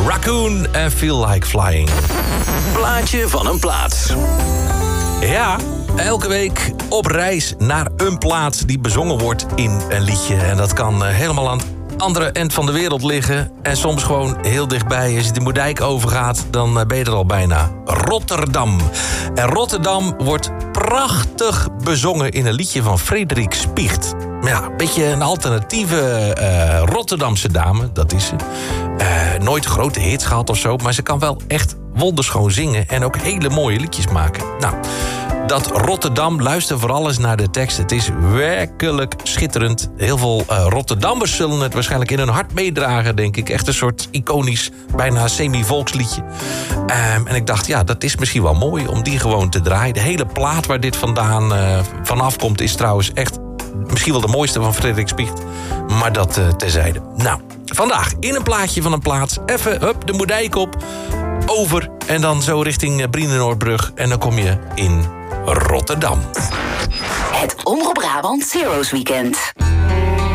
Raccoon en Feel Like Flying. Plaatje van een plaats. Ja, elke week op reis naar een plaats die bezongen wordt in een liedje. En dat kan helemaal aan het andere eind van de wereld liggen. En soms gewoon heel dichtbij. Als je de Moerdijk overgaat, dan ben je er al bijna. Rotterdam. En Rotterdam wordt prachtig bezongen in een liedje van Frederik Spiecht. Ja, een beetje een alternatieve Rotterdamse dame, dat is ze. Nooit grote hits gehad of zo, maar ze kan wel echt wonderschoon zingen en ook hele mooie liedjes maken. Nou, dat Rotterdam, luister vooral eens naar de tekst. Het is werkelijk schitterend. Heel veel Rotterdammers zullen het waarschijnlijk in hun hart meedragen, denk ik. Echt een soort iconisch, bijna semi-volksliedje. En ik dacht, ja, dat is misschien wel mooi om die gewoon te draaien. De hele plaat waar dit vanaf komt is trouwens echt misschien wel de mooiste van Frederik Spiecht. Maar dat terzijde. Nou, vandaag in een plaatje van een plaats. Even, de Moerdijk op. Over en dan zo richting Brienenoordbrug. En dan kom je in Rotterdam. Het Omroep Brabant Zero's Weekend.